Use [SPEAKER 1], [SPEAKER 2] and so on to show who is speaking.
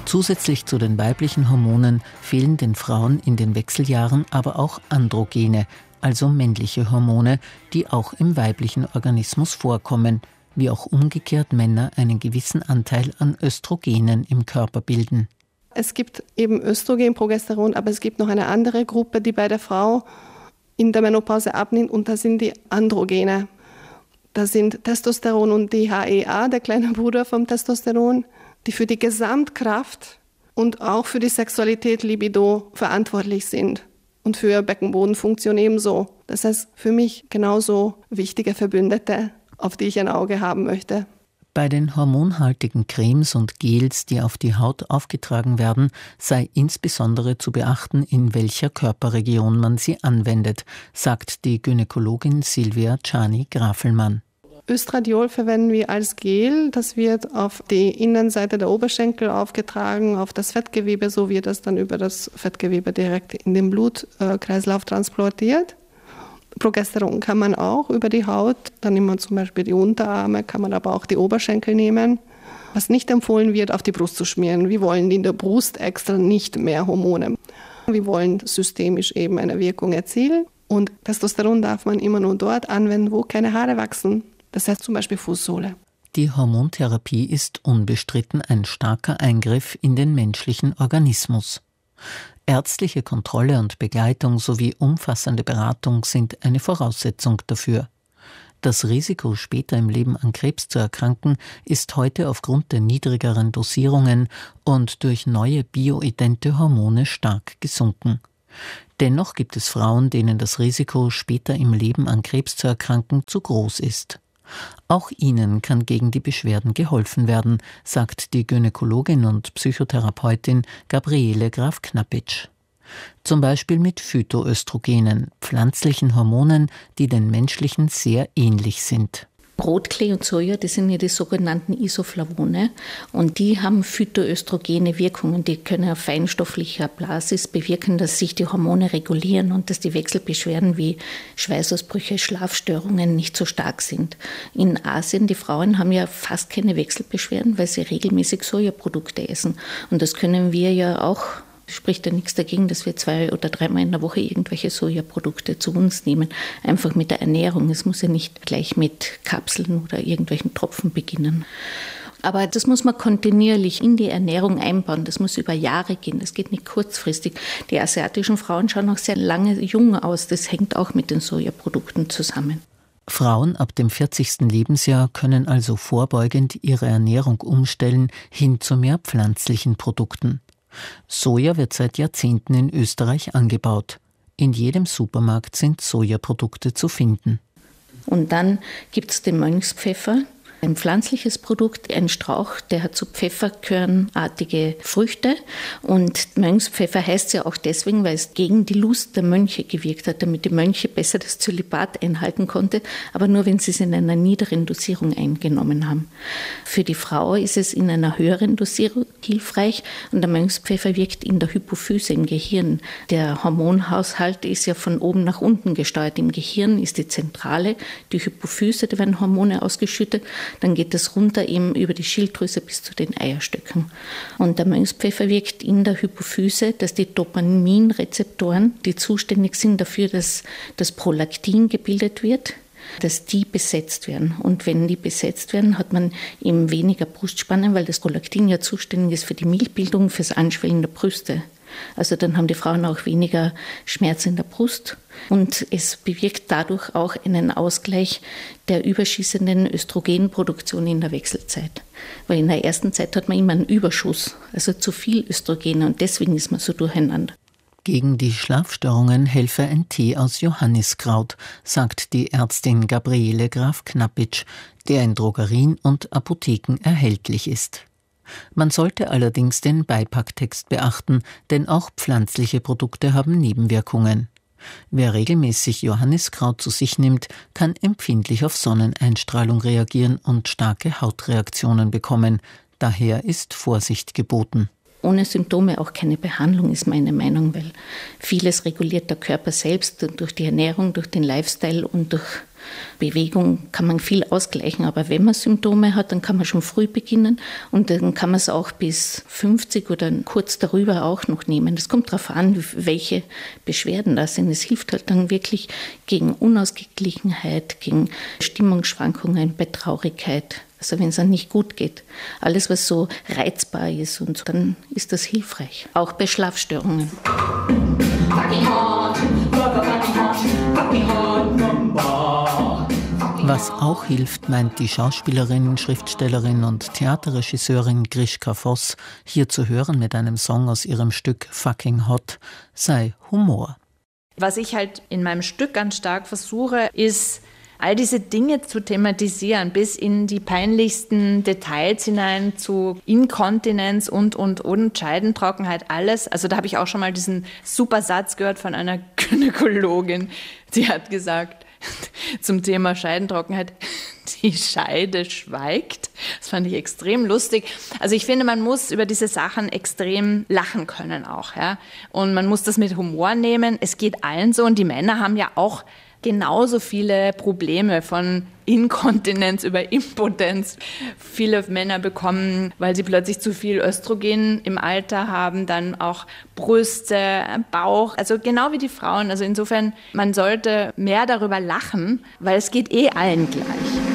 [SPEAKER 1] Zusätzlich zu den weiblichen Hormonen fehlen den Frauen in den Wechseljahren aber auch Androgene, also männliche Hormone, die auch im weiblichen Organismus vorkommen, wie auch umgekehrt Männer einen gewissen Anteil an Östrogenen im Körper bilden.
[SPEAKER 2] Es gibt eben Östrogen, Progesteron, aber es gibt noch eine andere Gruppe, die bei der Frau in der Menopause abnimmt, und das sind die Androgene. Das sind Testosteron und DHEA, der kleine Bruder vom Testosteron, die für die Gesamtkraft und auch für die Sexualität, Libido verantwortlich sind und für Beckenbodenfunktion ebenso. Das heißt, für mich genauso wichtige Verbündete, auf die ich ein Auge haben möchte.
[SPEAKER 1] Bei den hormonhaltigen Cremes und Gels, die auf die Haut aufgetragen werden, sei insbesondere zu beachten, in welcher Körperregion man sie anwendet, sagt die Gynäkologin Silvia Czani-Grafelmann.
[SPEAKER 2] Östradiol verwenden wir als Gel. Das wird auf die Innenseite der Oberschenkel aufgetragen, auf das Fettgewebe, so wird das dann über das Fettgewebe direkt in den Blutkreislauf transportiert. Progesteron kann man auch über die Haut, dann nimmt man zum Beispiel die Unterarme, kann man aber auch die Oberschenkel nehmen. Was nicht empfohlen wird, auf die Brust zu schmieren. Wir wollen in der Brust extra nicht mehr Hormone. Wir wollen systemisch eben eine Wirkung erzielen. Und Testosteron darf man immer nur dort anwenden, wo keine Haare wachsen. Das heißt zum Beispiel Fußsohle.
[SPEAKER 1] Die Hormontherapie ist unbestritten ein starker Eingriff in den menschlichen Organismus. Ärztliche Kontrolle und Begleitung sowie umfassende Beratung sind eine Voraussetzung dafür. Das Risiko, später im Leben an Krebs zu erkranken, ist heute aufgrund der niedrigeren Dosierungen und durch neue bioidente Hormone stark gesunken. Dennoch gibt es Frauen, denen das Risiko, später im Leben an Krebs zu erkranken, zu groß ist. Auch ihnen kann gegen die Beschwerden geholfen werden, sagt die Gynäkologin und Psychotherapeutin Gabriele Graf-Knappitsch. Zum Beispiel mit Phytoöstrogenen, pflanzlichen Hormonen, die den menschlichen sehr ähnlich sind.
[SPEAKER 3] Rotklee und Soja, das sind ja die sogenannten Isoflavone, und die haben phytoöstrogene Wirkungen. Die können auf feinstofflicher Basis bewirken, dass sich die Hormone regulieren und dass die Wechselbeschwerden wie Schweißausbrüche, Schlafstörungen nicht so stark sind. In Asien, die Frauen haben ja fast keine Wechselbeschwerden, weil sie regelmäßig Sojaprodukte essen. Und das können wir ja auch. Spricht ja nichts dagegen, dass wir 2 oder 3 Mal in der Woche irgendwelche Sojaprodukte zu uns nehmen. Einfach mit der Ernährung. Es muss ja nicht gleich mit Kapseln oder irgendwelchen Tropfen beginnen. Aber das muss man kontinuierlich in die Ernährung einbauen. Das muss über Jahre gehen. Das geht nicht kurzfristig. Die asiatischen Frauen schauen auch sehr lange jung aus. Das hängt auch mit den Sojaprodukten zusammen.
[SPEAKER 1] Frauen ab dem 40. Lebensjahr können also vorbeugend ihre Ernährung umstellen hin zu mehr pflanzlichen Produkten. Soja wird seit Jahrzehnten in Österreich angebaut. In jedem Supermarkt sind Sojaprodukte zu finden.
[SPEAKER 3] Und dann gibt es den Mönchspfeffer. Ein pflanzliches Produkt, ein Strauch, der hat so pfefferkörnartige Früchte. Und Mönchspfeffer heißt ja auch deswegen, weil es gegen die Lust der Mönche gewirkt hat, damit die Mönche besser das Zölibat einhalten konnte, aber nur, wenn sie es in einer niederen Dosierung eingenommen haben. Für die Frau ist es in einer höheren Dosierung hilfreich, und der Mönchspfeffer wirkt in der Hypophyse im Gehirn. Der Hormonhaushalt ist ja von oben nach unten gesteuert. Im Gehirn ist die Zentrale, die Hypophyse, da werden Hormone ausgeschüttet. Dann geht es runter eben über die Schilddrüse bis zu den Eierstöcken. Und der Mönchspfeffer wirkt in der Hypophyse, dass die Dopaminrezeptoren, die zuständig sind dafür, dass das Prolaktin gebildet wird, dass die besetzt werden. Und wenn die besetzt werden, hat man eben weniger Brustspannen, weil das Prolaktin ja zuständig ist für die Milchbildung, fürs Anschwellen der Brüste. Also dann haben die Frauen auch weniger Schmerz in der Brust. Und es bewirkt dadurch auch einen Ausgleich der überschießenden Östrogenproduktion in der Wechselzeit. Weil in der ersten Zeit hat man immer einen Überschuss, also zu viel Östrogene, und deswegen ist man so durcheinander.
[SPEAKER 1] Gegen die Schlafstörungen helfe ein Tee aus Johanniskraut, sagt die Ärztin Gabriele Graf-Knappitsch, der in Drogerien und Apotheken erhältlich ist. Man sollte allerdings den Beipacktext beachten, denn auch pflanzliche Produkte haben Nebenwirkungen. Wer regelmäßig Johanniskraut zu sich nimmt, kann empfindlich auf Sonneneinstrahlung reagieren und starke Hautreaktionen bekommen. Daher ist Vorsicht geboten.
[SPEAKER 3] Ohne Symptome auch keine Behandlung, ist meine Meinung, weil vieles reguliert der Körper selbst durch die Ernährung, durch den Lifestyle und durch Bewegung kann man viel ausgleichen, aber wenn man Symptome hat, dann kann man schon früh beginnen und dann kann man es auch bis 50 oder kurz darüber auch noch nehmen. Das kommt darauf an, welche Beschwerden da sind. Es hilft halt dann wirklich gegen Unausgeglichenheit, gegen Stimmungsschwankungen bei Traurigkeit. Also wenn es dann nicht gut geht. Alles, was so reizbar ist, und dann ist das hilfreich. Auch bei Schlafstörungen.
[SPEAKER 1] Was auch hilft, meint die Schauspielerin, Schriftstellerin und Theaterregisseurin Grischka Voss, hier zu hören mit einem Song aus ihrem Stück Fucking Hot, sei Humor.
[SPEAKER 4] Was ich halt in meinem Stück ganz stark versuche, ist, all diese Dinge zu thematisieren, bis in die peinlichsten Details hinein zu Inkontinenz und Scheidentrockenheit, alles. Also da habe ich auch schon mal diesen super Satz gehört von einer Gynäkologin. Sie hat gesagt zum Thema Scheidentrockenheit, die Scheide schweigt. Das fand ich extrem lustig. Also ich finde, man muss über diese Sachen extrem lachen können auch. Ja? Und man muss das mit Humor nehmen. Es geht allen so und die Männer haben ja auch genauso viele Probleme von Inkontinenz über Impotenz. Viele Männer bekommen, weil sie plötzlich zu viel Östrogen im Alter haben, dann auch Brüste, Bauch, also genau wie die Frauen. Also insofern, man sollte mehr darüber lachen, weil es geht allen gleich.